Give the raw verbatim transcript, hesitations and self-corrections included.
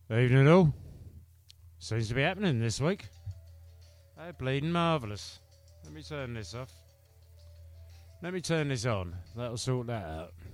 Evening all. Seems to be happening this week. They're bleeding marvellous. Let me turn this off. Let me turn this on. That'll sort that out.